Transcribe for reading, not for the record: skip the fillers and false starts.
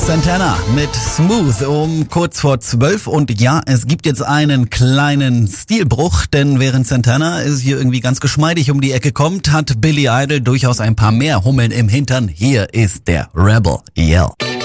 Santana mit Smooth um kurz vor 12 und ja, es gibt jetzt einen kleinen Stilbruch, denn während Santana es hier irgendwie ganz geschmeidig um die Ecke kommt, hat Billy Idol durchaus ein paar mehr Hummeln im Hintern. Hier ist der Rebel Yell.